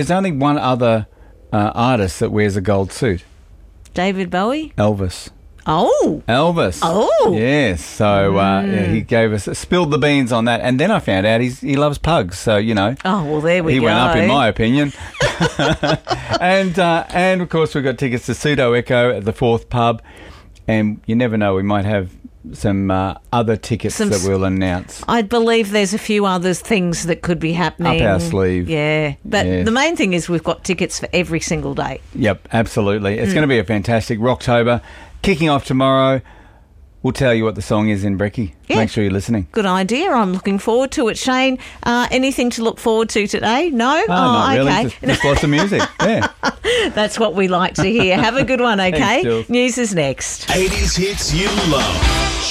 There's only one other artist that wears a gold suit. David Bowie? Elvis. Oh. Elvis. Oh. Yes. So he gave us, spilled the beans on that. And then I found out he loves pugs. So, you know. Oh, well, there we go. He went up, in my opinion. And of course, we've got tickets to Pseudo Echo at the Fourth Pub. And you never know, we might have some other tickets that we'll announce. I believe there's a few other things that could be happening. Up our sleeve. Yeah. But the main thing is we've got tickets for every single day. Yep, absolutely. It's going to be a fantastic Rocktober. Kicking off tomorrow. We'll tell you what the song is in, Brecky. Yeah. Make sure you're listening. Good idea. I'm looking forward to it. Shane, anything to look forward to today? No? Not really. Okay. Just lots of music. Yeah. That's what we like to hear. Have a good one, okay? Thanks, Jules. News is next. 80s hits you love.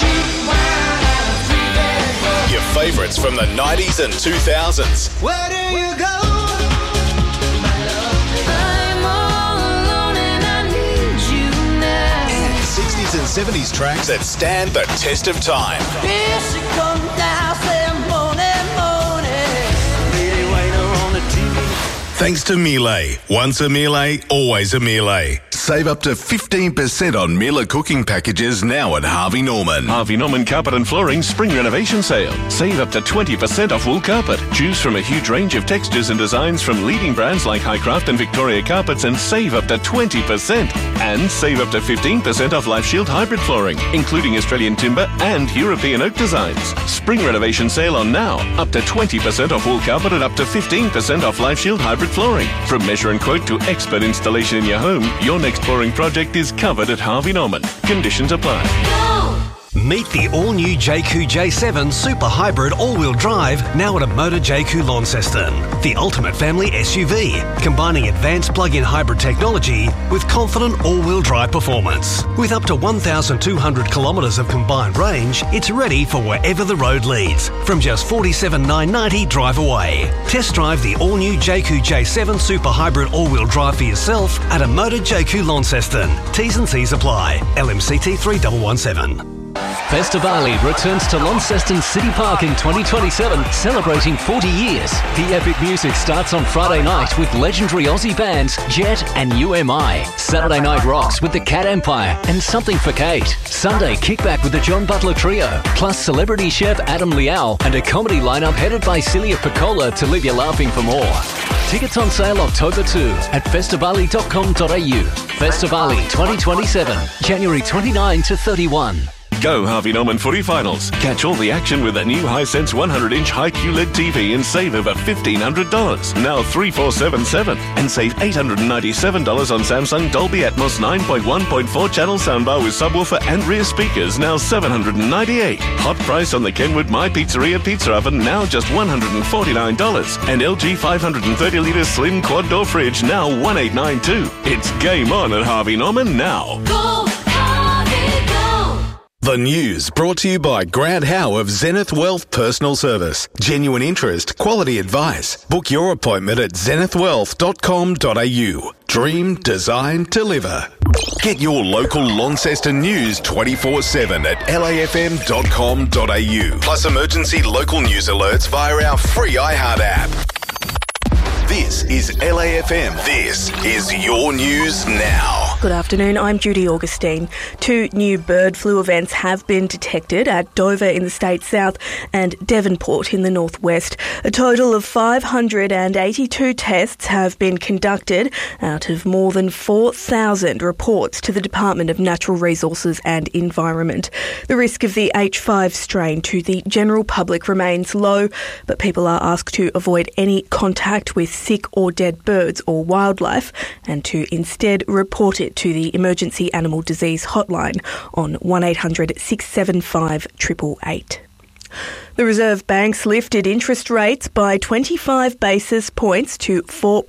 Your favourites from the 90s and 2000s. Where do you go? 60s and 70s tracks that stand the test of time. Here she comes now, say morning, lady waiter on the TV. Thanks to Miele. Once a Miele, always a Miele. Save up to 15% on Miele cooking packages now at Harvey Norman. Harvey Norman Carpet and Flooring Spring Renovation Sale. Save up to 20% off wool carpet. Choose from a huge range of textures and designs from leading brands like Highcraft and Victoria Carpets and save up to 20%. And save up to 15% off Life Shield hybrid flooring, including Australian timber and European oak designs. Spring Renovation Sale on now. Up to 20% off wool carpet and up to 15% off Life Shield hybrid flooring. From measure and quote to expert installation in your home, your next flooring project is covered at Harvey Norman. Conditions apply. Meet the all-new JQ J7 Super Hybrid all-wheel drive now at a Motor JQ Launceston. The ultimate family SUV, combining advanced plug-in hybrid technology with confident all-wheel drive performance. With up to 1,200 kilometres of combined range, it's ready for wherever the road leads, from just $47,990 drive away. Test drive the all-new JQ J7 Super Hybrid all-wheel drive for yourself at a Motor JQ Launceston. T's and C's apply. LMCT 3117. Festivali returns to Launceston City Park in 2027, celebrating 40 years. The epic music starts on Friday night with legendary Aussie bands Jet and UMI. Saturday night rocks with the Cat Empire and Something for Kate. Sunday kickback with the John Butler Trio, plus celebrity chef Adam Liao and a comedy lineup headed by Celia Piccola to leave you laughing for more. Tickets on sale October 2 at festivali.com.au. Festivali 2027, January 29 to 31. Go Harvey Norman Footy Finals. Catch all the action with a new Hisense 100-inch high QLED TV and save over $1,500. Now $3,477. And save $897 on Samsung Dolby Atmos 9.1.4 channel soundbar with subwoofer and rear speakers, now $798. Hot price on the Kenwood My Pizzeria pizza oven, now just $149. And LG 530-litre slim quad-door fridge, now $1,892. It's game on at Harvey Norman now. Go, Harvey, go. The news brought to you by Grant Howe of Zenith Wealth Personal Service. Genuine interest, quality advice. Book your appointment at zenithwealth.com.au. Dream, design, deliver. Get your local Launceston news 24/7 at lafm.com.au. Plus emergency local news alerts via our free iHeart app. This is LAFM. This is your news now. Good afternoon, I'm Judy Augustine. 2 new bird flu events have been detected at Dover in the state south and Devonport in the northwest. A total of 582 tests have been conducted out of more than 4,000 reports to the Department of Natural Resources and Environment. The risk of the H5 strain to the general public remains low, but people are asked to avoid any contact with sick or dead birds or wildlife and to instead report it to the Emergency Animal Disease Hotline on 1800 675 888. The Reserve Bank's lifted interest rates by 25 basis points to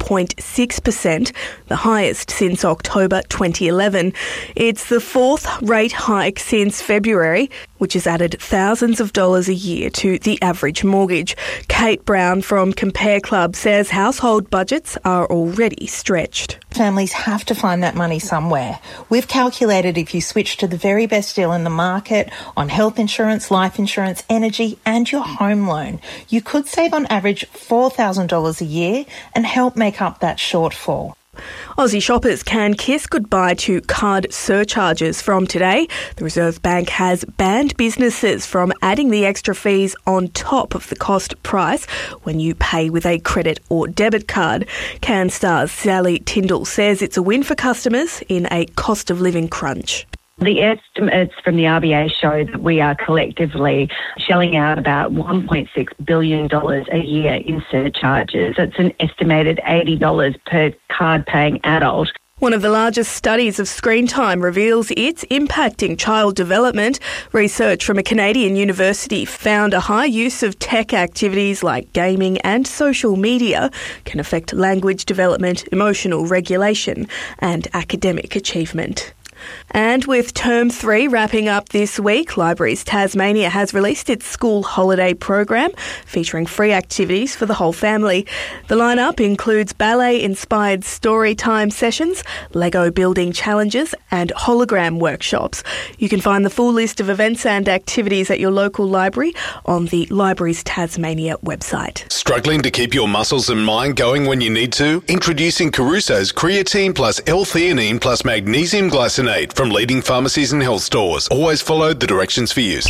4.6%, the highest since October 2011. It's the 4th rate hike since February, which has added thousands of dollars a year to the average mortgage. Kate Brown from Compare Club says household budgets are already stretched. Families have to find that money somewhere. We've calculated if you switch to the very best deal in the market on health insurance, life insurance, energy and your home loan, you could save on average $4,000 a year and help make up that shortfall. Aussie shoppers can kiss goodbye to card surcharges from today. The Reserve Bank has banned businesses from adding the extra fees on top of the cost price when you pay with a credit or debit card. CanStar's Sally Tyndall says it's a win for customers in a cost of living crunch. The estimates from the RBA show that we are collectively shelling out about $1.6 billion a year in surcharges. It's an estimated $80 per card-paying adult. One of the largest studies of screen time reveals it's impacting child development. Research from a Canadian university found a high use of tech activities like gaming and social media can affect language development, emotional regulation and academic achievement. And with Term 3 wrapping up this week, Libraries Tasmania has released its school holiday program featuring free activities for the whole family. The lineup includes ballet-inspired story time sessions, Lego building challenges and hologram workshops. You can find the full list of events and activities at your local library on the Libraries Tasmania website. Struggling to keep your muscles and mind going when you need to? Introducing Caruso's Creatine plus L-theanine plus magnesium glycinate from leading pharmacies and health stores. Always follow the directions for use.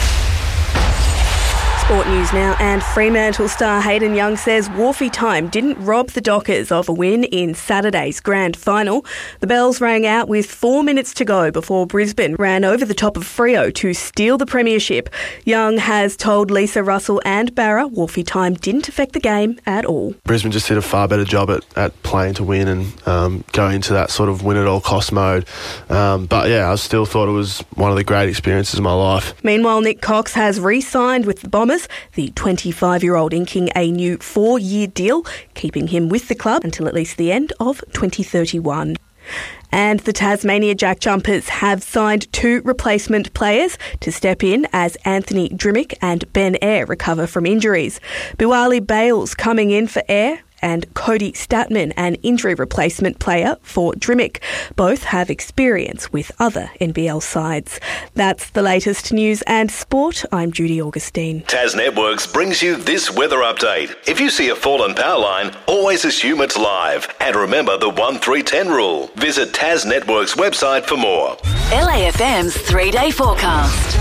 Sport news now, and Fremantle star Hayden Young says Wharfie time didn't rob the Dockers of a win in Saturday's grand final. The bells rang out with 4 minutes to go before Brisbane ran over the top of Freo to steal the premiership. Young has told Lisa Russell and Barra Wharfie time didn't affect the game at all. Brisbane just did a far better job at playing to win and going into that sort of win-at-all-cost mode. But yeah, I still thought it was one of the great experiences of my life. Meanwhile, Nick Cox has re-signed with the Bombers, the 25-year-old inking a new 4-year deal, keeping him with the club until at least the end of 2031. And the Tasmania Jack Jumpers have signed 2 replacement players to step in as Anthony Drimmick and Ben Eyre recover from injuries. Biwali Bales coming in for Eyre and Cody Statman, an injury replacement player for Drimmick. Both have experience with other NBL sides. That's the latest news and sport. I'm Judy Augustine. Tas Networks brings you this weather update. If you see a fallen power line, always assume it's live. And remember the 1-3-10 rule. Visit Tas Networks website for more. LAFM's 3-day forecast.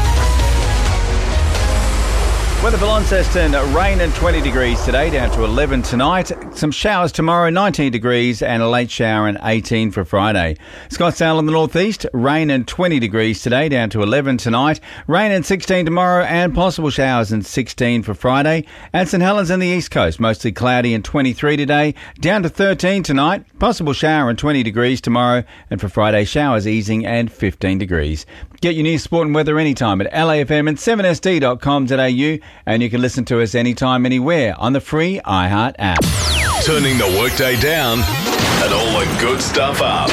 Weather for Launceston, rain and 20 degrees today, down to 11 tonight. Some showers tomorrow, 19 degrees, and a late shower and 18 for Friday. Scottsdale in the northeast, rain and 20 degrees today, down to 11 tonight. Rain and 16 tomorrow, and possible showers and 16 for Friday. And St Helens in the east coast, mostly cloudy and 23 today, down to 13 tonight. Possible shower and 20 degrees tomorrow, and for Friday, showers easing and 15 degrees. Get your news, sport and weather anytime at LAFM and 7sd.com.au, and you can listen to us anytime, anywhere on the free iHeart app. Turning the workday down and all the good stuff up.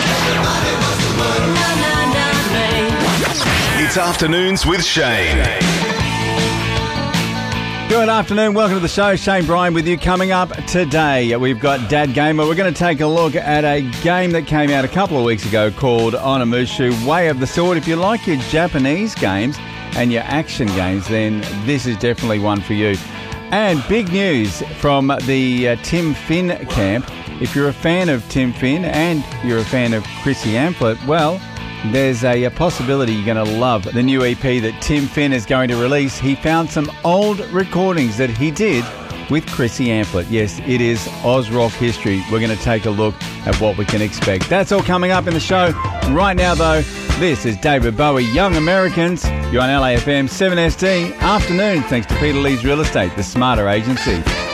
It's Afternoons with Shane. Good afternoon, welcome to the show. Shane Bryan with you. Coming up today, we've got Dad Gamer. We're going to take a look at a game that came out a couple of weeks ago called Onimusha Way of the Sword. If you like your Japanese games and your action games, then this is definitely one for you. And big news from the Tim Finn camp. If you're a fan of Tim Finn and you're a fan of Chrissy Amphlett, well, there's a possibility you're going to love the new EP that Tim Finn is going to release. He found some old recordings that he did with Chrissy Amphlett. Yes, it is Oz Rock history. We're going to take a look at what we can expect. That's all coming up in the show. Right now, though, this is David Bowie, Young Americans. You're on LAFM 7SD. Afternoon, thanks to Peter Lee's Real Estate, the smarter agency.